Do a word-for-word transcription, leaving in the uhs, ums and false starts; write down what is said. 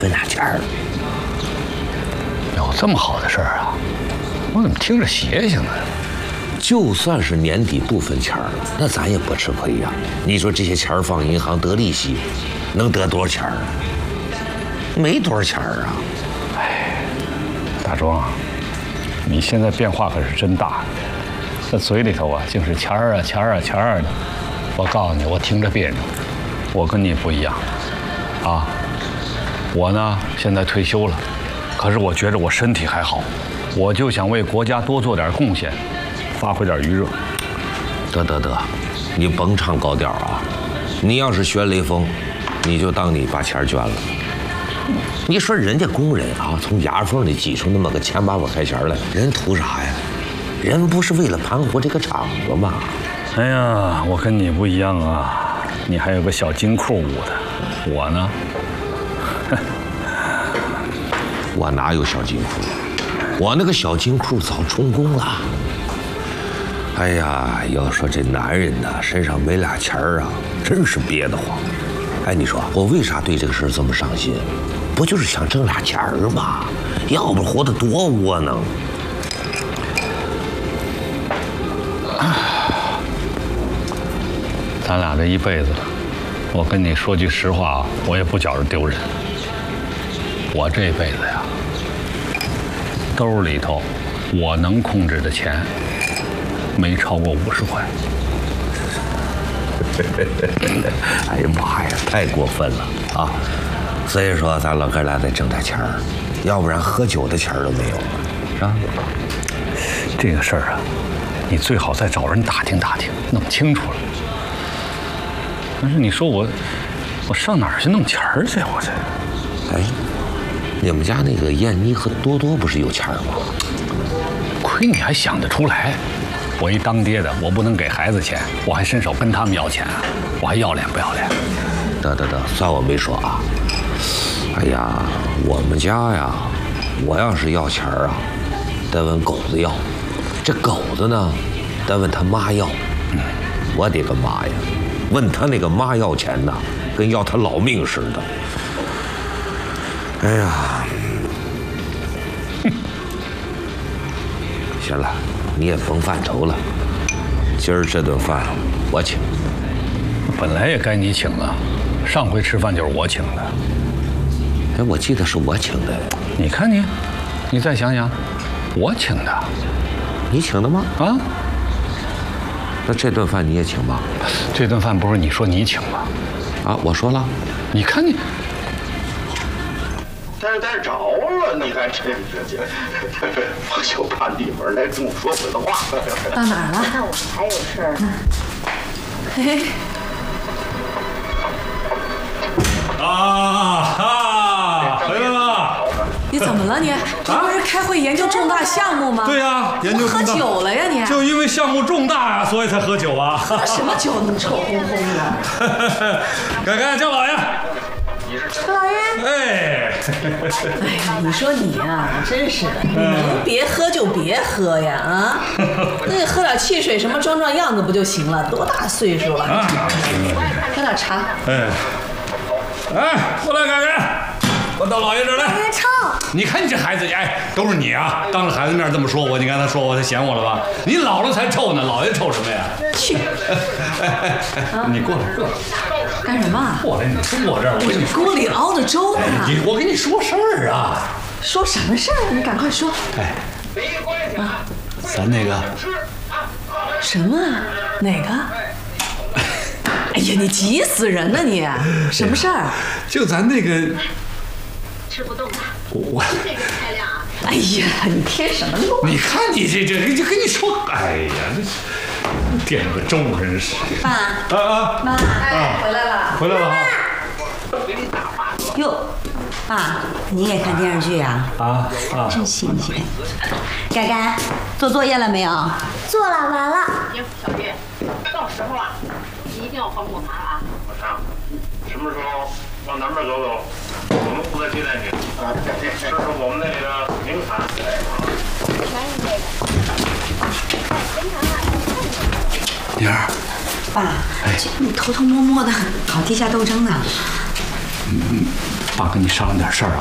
分俩钱儿。 有这么好的事儿啊？我怎么听着邪性呢？ 就算是年底不分钱儿，那咱也不吃亏呀。你说这些钱儿放银行得利息，能得多少钱儿？没多少钱儿啊。 哎，大庄，你现在变化可是真大，这嘴里头啊，净是钱儿啊钱儿啊钱儿的。我告诉你，我听着别扭。我跟你不一样，啊，我呢现在退休了，可是我觉着我身体还好，我就想为国家多做点贡献，发挥点余热。 得得得，你甭唱高调啊！你要是学雷锋，你就当你把钱捐了。你说人家工人啊，从牙缝里挤出那么个千八百块钱来，人图啥呀？人不是为了盘活这个厂子吗？ 哎呀，我跟你不一样啊，你还有个小金库捂的，我呢， 我哪有小金库？我那个小金库早充公了。哎呀，要说这男人呐，身上没俩钱儿啊，真是憋得慌。哎，你说我为啥对这个事儿这么上心？不就是想挣俩钱儿吗？要不活得多窝囊。 咱俩这一辈子，我跟你说句实话啊，我也不觉着丢人。我这辈子呀，兜里头我能控制的钱，没超过五十块。 哎呀妈呀，太过分了啊！所以说，咱老哥俩得挣点钱儿，要不然喝酒的钱儿都没有了，是吧？ 这个事儿啊，你最好再找人打听打听，弄清楚了。但是你说我，我上哪儿去弄钱儿去？我这…… 哎，你们家那个燕妮和多多不是有钱吗？ 亏你还想得出来！我一当爹的，我不能给孩子钱，我还伸手跟他们要钱，我还要脸不要脸？ 得得得，算我没说啊。哎呀，我们家呀，我要是要钱儿啊，得问狗子要；这狗子呢，得问他妈要。嗯，我的个妈呀！问他那个妈要钱呐，跟要他老命似的。哎呀，哼，行了，你也甭犯愁了，今儿这顿饭我请。 本来也该你请啊，上回吃饭就是我请的。 哎，我记得是我请的。 你看你，你再想想，我请的。 你请的吗？ 啊？ 那这顿饭你也请吧？ 这顿饭不是你说你请吗？ 啊，我说了。 你看你， 但是但是着了，你看这这这，我就怕里边来跟我说回的话。 到哪儿了？ 看我们还有事儿呢。 嘿。 啊哈，回来了。 你怎么了你？你不是开会研究重大项目吗？ 对呀，研究喝酒了呀你？ 就因为项目重大呀，所以才喝酒啊。 喝什么酒那么臭烘烘的？ 赶赶叫老爷。 车老爷。 哎。 哎呀，你说你呀，真是的，你能别喝就别喝呀啊！那喝点汽水什么装装样子不就行了？多大岁数了？啊，喝点茶。 哎。哎，过来，赶赶。我到老爷这儿来。 老爷臭！ 你看你这孩子，哎，都是你啊！当着孩子面这么说我，你刚才说我，他嫌我了吧？你老了才臭呢，老爷臭什么呀？ 去！ 你过来，过来。 干什么？ 过来，你坐这儿。 我这锅里熬的粥呢。 你，我跟你说事儿啊。 说什么事儿？你赶快说。 哎，啊，咱那个。 什么？哪个？哎呀，你急死人了你！什么事儿？ 就咱那个。 吃不动了。 我。 这个菜量啊。 哎呀，你添什么乱？ 你看你这这，就跟你说，哎呀，这点个粥真是。 爸。 啊啊。 妈，哎，回来了。 回来了啊。 哟，爸，你也看电视剧啊？ 啊啊。 真新鲜。该该，做作业了没有？ 做了，完了。 小月，到时候啊，你一定要帮我忙啊。 我唱，什么时候往南边走走？我们负责接待你。啊，这是我们那个名产。 全是这个。哎，跟他啊， 妮儿。 爸，哎，你偷偷摸摸的搞地下斗争呢？ 嗯， 爸跟你商量点事儿啊。